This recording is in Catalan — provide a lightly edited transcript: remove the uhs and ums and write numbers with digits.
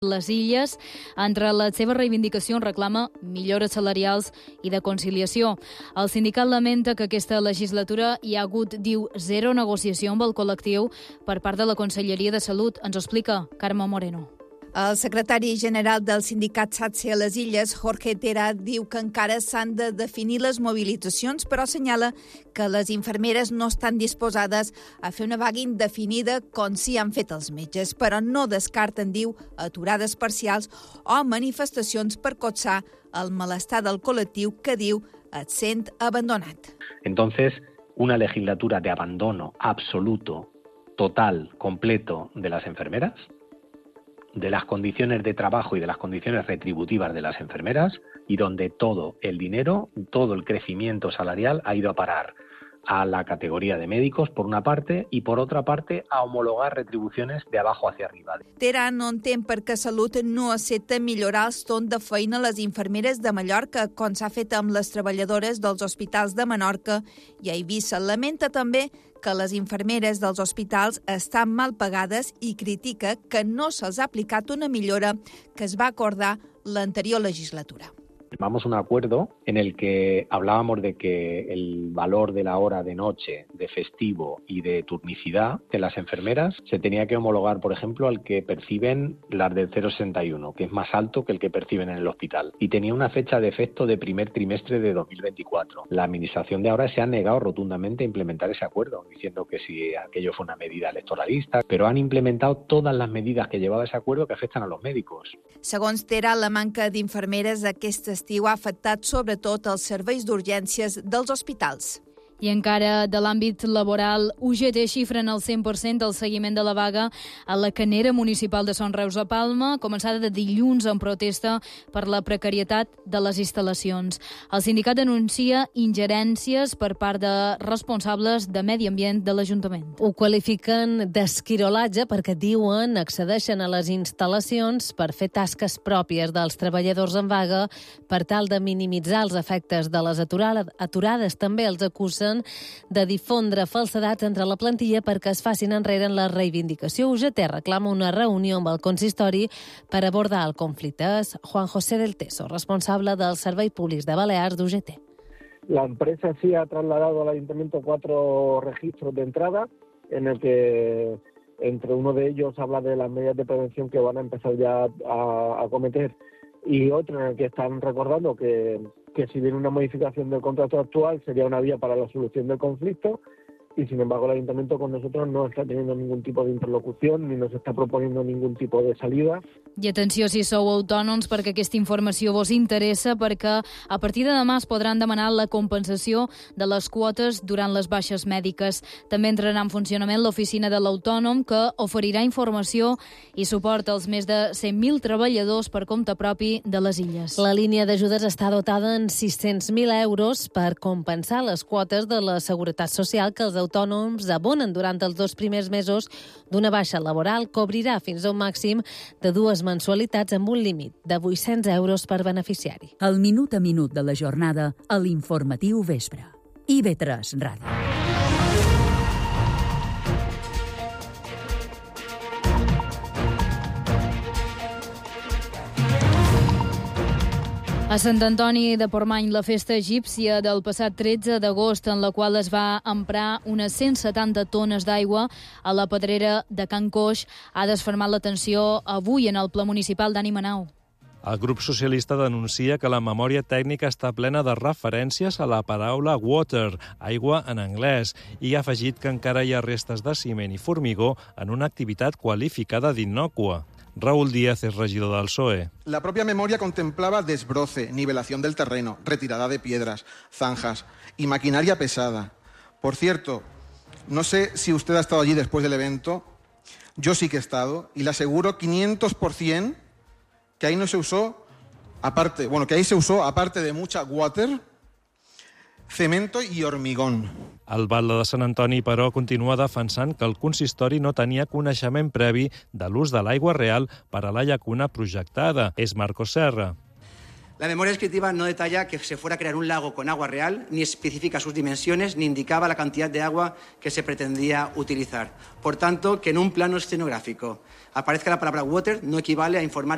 Les Illes, entre les seves reivindicacions, reclama millores salarials i de conciliació. El sindicat lamenta que aquesta legislatura hi ha hagut, diu, zero negociació amb el col·lectiu per part de la Conselleria de Salut. Ens ho explica Carme Moreno. El secretari general del sindicat SATSE a les Illes, Jorge Tera, diu que encara s'han de definir les mobilitzacions, però assenyala que les infermeres no estan disposades a fer una vaga indefinida com sí han fet els metges, però no descarten, diu, aturades parcials o manifestacions per cotsar el malestar del col·lectiu que, diu, et sent abandonat. Entonces, una legislatura de abandono absoluto, total, completo de las enfermeras, de las condiciones de trabajo y de las condiciones retributivas de las enfermeras, y donde todo el dinero, todo el crecimiento salarial ha ido a parar a la categoría de médicos, por una parte, y por otra parte, a homologar retribuciones de abajo hacia arriba. Tera no entén per què Salut no accepta millorar els torns de feina a les infermeres de Mallorca, com s'ha fet amb les treballadores dels hospitals de Menorca i a Eivissa. Lamenta també que les infermeres dels hospitals estan mal pagades i critica que no se'ls ha aplicat una millora que es va acordar l'anterior legislatura. Firmamos un acuerdo en el que hablábamos de que el valor de la hora de noche, de festivo y de turnicidad de las enfermeras se tenía que homologar, por ejemplo, al que perciben las del 061, que es más alto que el que perciben en el hospital. Y tenía una fecha de efecto de primer trimestre de 2024. La administración de ahora se ha negado rotundamente a implementar ese acuerdo, diciendo que si aquello fue una medida electoralista, pero han implementado todas las medidas que llevaba ese acuerdo que afectan a los médicos. Segons Tera, la manca d'infermeres aquest estiu ha afectat sobretot els serveis d'urgències dels hospitals. I encara de l'àmbit laboral, UGT xifren el 100% del seguiment de la vaga a la Canera Municipal de Son Reus a Palma, començada de dilluns en protesta per la precarietat de les instal·lacions. El sindicat denuncia ingerències per part de responsables de medi ambient de l'Ajuntament. Ho qualifiquen d'esquirolatge perquè diuen accedeixen a les instal·lacions per fer tasques pròpies dels treballadors en vaga per tal de minimitzar els efectes de les aturades. També els acusen de difondre falsedats entre la plantilla perquè es facin enrere en la reivindicació. UGT reclama una reunió amb el consistori per abordar el conflicte. És Juan José del Teso, responsable del Servei Públics de Balears d'UGT. La empresa sí ha trasladado al ayuntamiento 4 registros de entrada, en el que entre uno de ellos habla de las medidas de prevención que van a empezar ya a cometer, y otro en el que están recordando que si viene una modificación del contrato actual sería una vía para la solución del conflicto, y sin embargo el Ayuntamiento con nosotros no está teniendo ningún tipo de interlocución ni nos está proponiendo ningún tipo de salida. I atenció si sou autònoms perquè aquesta informació vos interessa, perquè a partir de demà es podran demanar la compensació de les quotes durant les baixes mèdiques. També entrarà en funcionament l'oficina de l'autònom, que oferirà informació i suport als més de 100.000 treballadors per compte propi de les Illes. La línia d'ajudes està dotada en 600.000 euros per compensar les quotes de la Seguretat Social que els autònoms abonen durant els 2 primers mesos d'una baixa laboral, que obrirà fins a un màxim de 2 mensualitats amb un límit de 800 euros per beneficiari. El minut a minut de la jornada a l'Informatiu Vespre. IB3 Ràdio. A Sant Antoni de Portmany, la festa egípcia del passat 13 d'agost, en la qual es va emprar unes 170 tones d'aigua a la pedrera de Can Coix, ha desfermat l'atenció avui en el ple municipal d'Ani Manau. El grup socialista denuncia que la memòria tècnica està plena de referències a la paraula water, aigua en anglès, i ha afegit que encara hi ha restes de ciment i formigó en una activitat qualificada d'innòcua. Raúl Díaz es regidor del PSOE. La propia memoria contemplaba desbroce, nivelación del terreno, retirada de piedras, zanjas y maquinaria pesada. Por cierto, no sé si usted ha estado allí después del evento, yo sí que he estado, y le aseguro 500% que ahí no se usó, que ahí se usó, aparte de mucha water, cemento i hormigón. El batlle de Sant Antoni, però, continua defensant que el consistori no tenia coneixement previ de l'ús de l'aigua real per a la llacuna projectada. És Marcos Serra. La memoria descriptiva no detalla que se fuera a crear un lago con agua real, ni especifica sus dimensiones, ni indicaba la cantidad de agua que se pretendía utilizar. Por tanto, que en un plano escenográfico aparezca la palabra water no equivale a informar